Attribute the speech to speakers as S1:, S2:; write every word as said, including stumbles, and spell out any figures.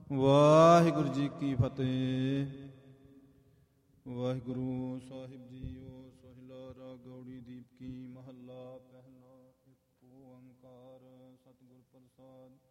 S1: ਵਾਹਿਗੁਰੂ ਜੀ ਕੀ ਫਤਿਹ। ਵਾਹਿਗੁਰੂ ਸਾਹਿਬ JIO. Sohila ਰਾਗ ਗੌੜੀ ਦੀਪ ਕੀ ਮਹੱਲਾ ਪਹਿਲਾ। ਇੱਕ ਓੰਕਾਰ ਸਤਿਗੁਰ ਪ੍ਰਸਾਦ।